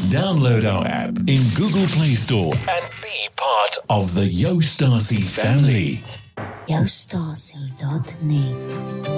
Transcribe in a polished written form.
Download our app in Google Play Store and be part of the Yo Stasi family. YoStasi.net